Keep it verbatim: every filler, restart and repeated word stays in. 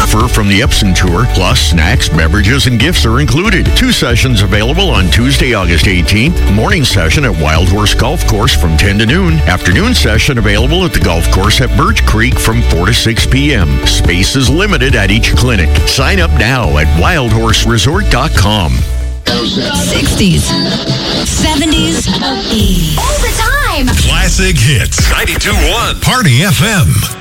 offer from the Epson Tour, plus snacks, beverages, and gifts are included. Two sessions available on Tuesday, August eighteenth. Morning session at Wild Horse Golf Course from ten to noon. Afternoon session available at the golf course at Birch Creek from four to six p.m. Space is limited at each clinic. Sign up now at wild horse resort dot com. sixties, seventies, all the time. Classic hits. ninety-two point one Party F M.